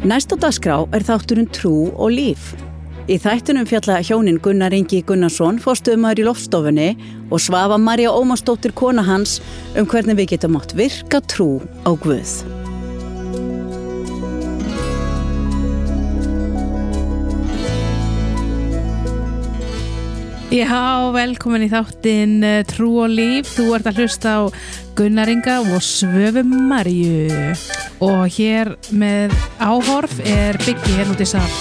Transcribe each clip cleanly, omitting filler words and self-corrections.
Næst á dagskrá þátturinn Trú og líf. Í þættunum fjalla hjónin Gunnar Ingi Gunnarsson, forstöðumaður í Loftstofunni, og Svava María Ómarsdóttir kona hans hvernig við getum átt virka trú á Guð. Já, velkomin í þáttinn Trú og líf. Þú ert að hlusta á Gunnar Inga og Svövu Maríu. Og hér með áhorf Biggi hérna út í sal.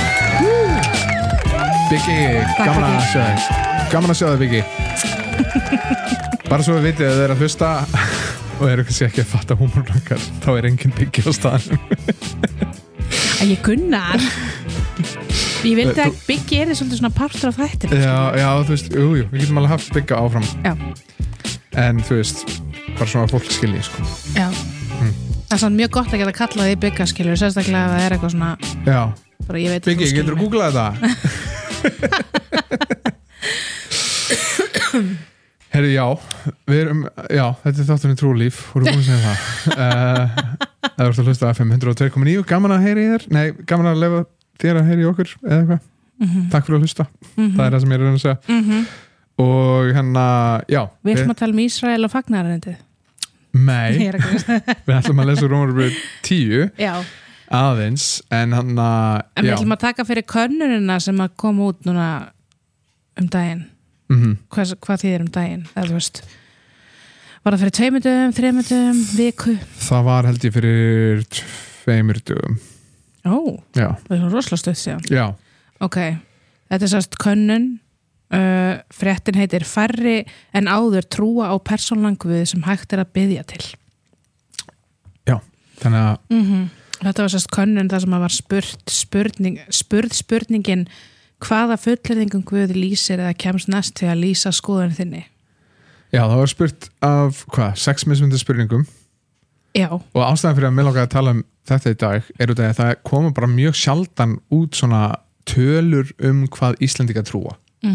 Biggi, gaman að sjá þig Biggi. Bara svo við vitið að þið að hlusta og kannski ekki að fatta húmorinn okkar, þá engin Biggi á staðnum. Ég Gunnar. Ég vildi að Biggi svolítið svona partur af þættinu. Já, þú veist, jú, við getum alveg haft Bigga áfram. Já. En þú veist, bara svona fólk skilji, sko. Já. Það er svona mjög gott að geta kallað því Bigga skilur, sérstaklega að það eitthvað svona... Já. Bara ég veit Biggi, getur þú googlað þetta? Herri, þetta þátturinn Trú og líf, voru búin að segja það. Það voru að hlusta FM 102.9, gaman að heyra í þér. Nei, gaman að lefa þér að heyra í okkur, eða eitthvað. Takk fyrir að hlusta. Það er það sem ég er að segja. Og hérna, já. Við ætlum að tala Ísrael og fagnaðarerindið. Nei, við ætlum að lesa Rómarbréf 10 aðeins, en hann En við ætlum að taka fyrir könnunina sem að koma út núna daginn. Hvað þýðir daginn? Eða þú veist, var það fyrir 2 dögum, 3 dögum, viku? Það var held ég fyrir 2 dögum. Já. Það er rosalega stutt síðan. Já. Ok, þetta sérst könnun. Fréttin heitir Færri en áður trúa á persónulegan Guð sem hægt að biðja til. Já, þannig að Þetta var sérst könnun þar sem að var spurð spurningin hvaða fullyrðingum Guð lýsir eða kemst næst til að lýsa skoðun þinni. Já, það var spurt af 6 mismunandi spurningum. Já. Og ástæðan fyrir að mig langaði að tala þetta í dag út af að það koma bara mjög sjaldan út svona tölur hvað Íslendingar trúa.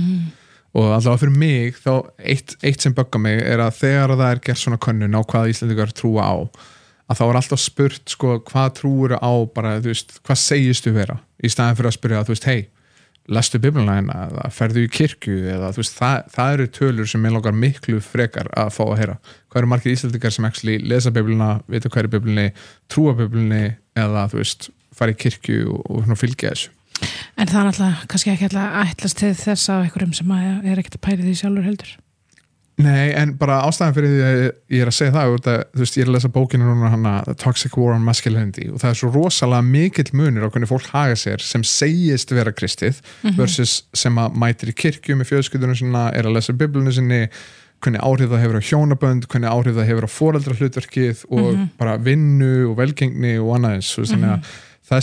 Og allavega fyrir mig þá eitt sem böggar mig að þegar það gert svona könnun á hvað Íslendingar trúa á, að þá alltaf spurt hvað trúir á, bara þú veist, hvað segistu vera, í staðin fyrir að spyrja þú veist, hei, lestu Biblíuna eða ferðu í kirkju, eða þú veist, það eru tölur sem mig langar miklu frekar að fá að heyra. Hvað eru margir Íslendingar sem actually lesa Biblíuna, vita hvað Biblíunni, trúa Biblíunni, eða þú veist, fara í kirkju og fylgja þessu. En það er náttúrulega kannski ekki alltaf ætlast til þess af einhverjum sem ekkert að pæri því sjálfur heldur. Nei, en bara ástæðan fyrir því að ég að segja það, þú veist, ég að lesa bókinu núna The Toxic War on Masculinity, og það svo rosalega mikill munur á hvernig fólk haga sér sem segist vera kristið versus sem að mætir í kirkju með fjölskyldunum sinna, að lesa Biblíunni sinni, hvernig áhrif það hefur á hjónabönd, hvernig áhrif það hefur á foreldrahlutverkið og bara vinnu og velgengni og annað eins, þannig að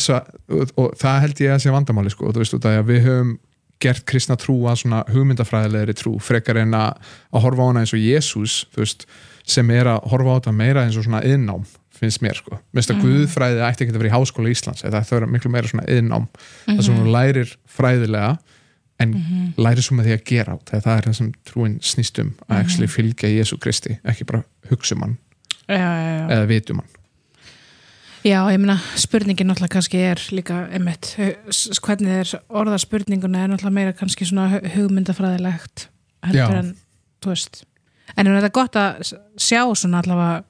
og það held ég að sé vandamáli þú veist, út af að við höfum gert kristna trú að svona hugmyndafræðilegri trú frekar en að horfa á hana eins og Jesús, þú veist, sem að horfa á þetta meira eins og svona iðnnám, finnst mér Minnst að guðfræði ætti ekki að vera í Háskóla Íslands, það er miklu meira svona iðnnám, það sem hún lærir fræðilega en lærir svo með því að gera át, það er það sem trúin snýst að actually fylgja Jesú Kristi, ekki bara hugsa hann eða vitum hann. Já, ég meina, spurningin náttúrulega kannski líka einmitt, hvernig orða spurninguna náttúrulega meira kannski svona hugmyndafræðilegt heldur en, þú veist. En þetta gott að sjá svona allavega,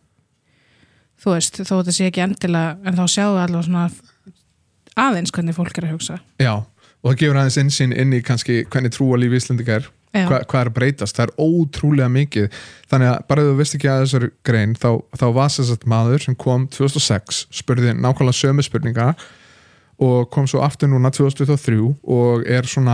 þú veist, þó þetta sé ekki endilega, en þá sjáum við allavega svona aðeins hvernig fólk að hugsa. Já, og það gefur aðeins innsýn inn í kannski hvernig trúarlíf Íslendinga hvað að breytast, það ótrúlega mikið, þannig að bara ef þú veist ekki að þessari grein, þá var þess maður sem kom 2006, spurði nákvæmlega sömu spurninga og kom svo aftur núna 2023 og svona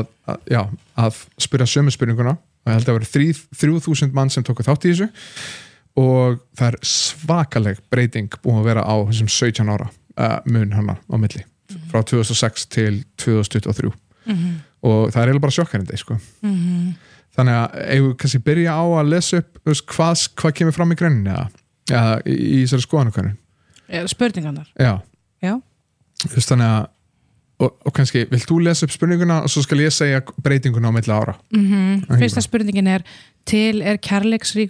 að spyrja sömu spurninguna, og ég held að vera 3000 mann sem tóku þátt í þessu og það er svakaleg breyting búin að vera á þessum 17 ára mun hana á milli, frá 2006 til 2023 og það er eiginlega bara sjokkerandi þannig að ef við kannski byrja á að lesa upp hvað kemur fram í greininni eða í þessari skoðanakönnun spurningarnar. Já. Þannig að og kannski, vilt þú lesa upp spurninguna og svo skal ég segja breytinguna á milli ára. Fyrsta spurningin til kærleiksrík